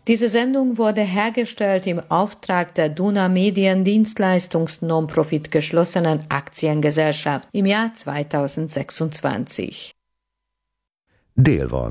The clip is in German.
Diese Sendung wurde hergestellt im Auftrag der Duna Medien Dienstleistungs-Non-Profit geschlossenen Aktiengesellschaft im Jahr 2026. Dél van.